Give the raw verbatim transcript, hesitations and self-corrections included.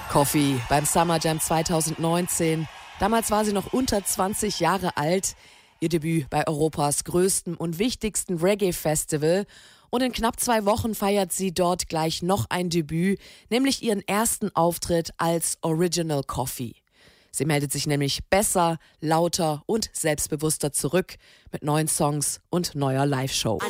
Coffee beim Summer Jam zweitausendneunzehn. Damals war sie noch unter zwanzig Jahre alt. Ihr Debüt bei Europas größtem und wichtigsten Reggae-Festival. Und in knapp zwei Wochen feiert sie dort gleich noch ein Debüt, nämlich ihren ersten Auftritt als Original Coffee. Sie meldet sich nämlich besser, lauter und selbstbewusster zurück mit neuen Songs und neuer Live-Show.